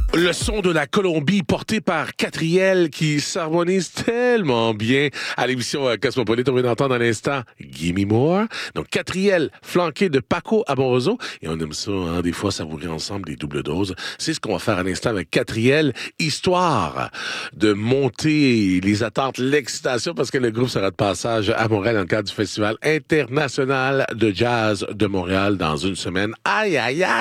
Le son de la Colombie porté par Catriel qui s'harmonise tellement bien à l'émission Cosmopolite. On vient d'entendre à l'instant Gimme More. Donc Catriel flanqué de Paco Amoroso. Et on aime ça, hein, des fois savourer ensemble des doubles doses. C'est ce qu'on va faire à l'instant avec Catriel, histoire de monter les attentes, l'excitation, parce que le groupe sera de passage à Montréal dans le cadre du Festival international de jazz de Montréal dans une semaine. Aïe, aïe, aïe!